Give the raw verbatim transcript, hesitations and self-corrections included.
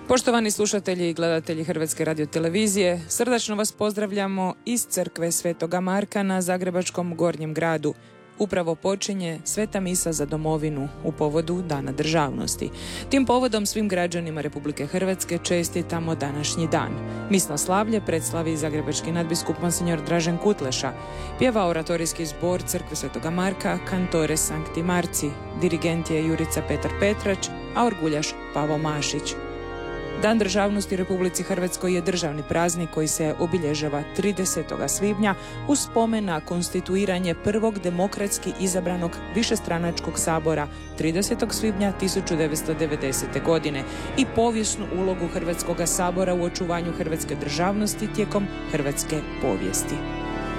Poštovani slušatelji i gledatelji Hrvatske radiotelevizije, srdačno vas pozdravljamo iz crkve Svetoga Marka na zagrebačkom Gornjem gradu. Upravo počinje Sveta misa za domovinu u povodu Dana državnosti. Tim povodom svim građanima Republike Hrvatske čestitamo današnji dan. Misno slavlje predslavi zagrebački nadbiskup monsignor Dražen Kutleša, pjeva oratorijski zbor crkve Svetoga Marka Cantore Sancti Marci, dirigent je Jurica Petar Petrač, a orguljaš Pavo Mašić. Dan državnosti u Republici Hrvatskoj je državni praznik koji se obilježava tridesetog svibnja u spomen na konstituiranje prvog demokratski izabranog višestranačkog sabora tridesetog svibnja tisuću devetsto devedesete. godine i povijesnu ulogu Hrvatskog sabora u očuvanju hrvatske državnosti tijekom hrvatske povijesti.